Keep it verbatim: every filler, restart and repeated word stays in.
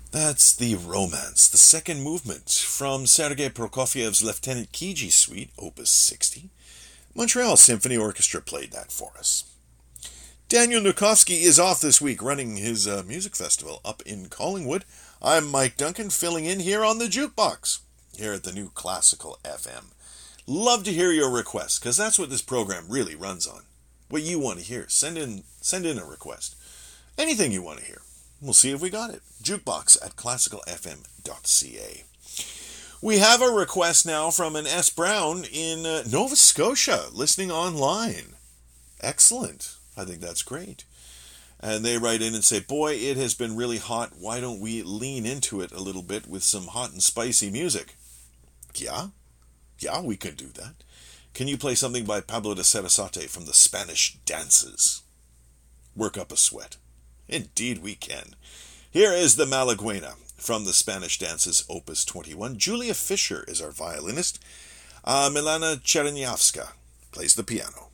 That's the Romance, the second movement from Sergei Prokofiev's Lieutenant Kiji Suite, Opus sixty. Montreal Symphony Orchestra played that for us. Daniel Nukovsky is off this week running his uh, music festival up in Collingwood. I'm Mike Duncan filling in here on the Jukebox, here at the new Classical F M. Love to hear your requests, because that's what this program really runs on. What you want to hear. Send in, send in a request. Anything you want to hear. We'll see if we got it. Jukebox at classical f m dot c a. We have a request now from an S. Brown in uh, Nova Scotia, listening online. Excellent. I think that's great. And they write in and say, boy, it has been really hot. Why don't we lean into it a little bit with some hot and spicy music? Yeah? Yeah, we could do that. Can you play something by Pablo de Sarasate from the Spanish Dances? Work up a sweat. Indeed we can. Here is the Malaguena from the Spanish Dances, Opus twenty-one. Julia Fisher is our violinist. Uh, Milana Chernyavska plays the piano.